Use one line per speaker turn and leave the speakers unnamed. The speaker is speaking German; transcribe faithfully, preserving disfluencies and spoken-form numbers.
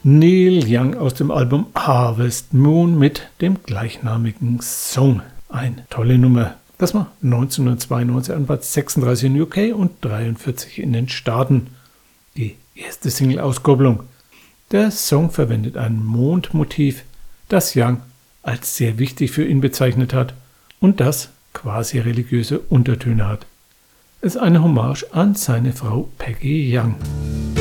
Neil Young aus dem Album Harvest Moon mit dem gleichnamigen Song. Eine tolle Nummer. Das war neunzehnhundertzweiundneunzig an Platz sechsunddreißig in U K und dreiundvierzig in den Staaten. Die erste Single-Auskopplung. Der Song verwendet ein Mondmotiv, das Young als sehr wichtig für ihn bezeichnet hat und das quasi religiöse Untertöne hat. Es ist eine Hommage an seine Frau Peggy Young.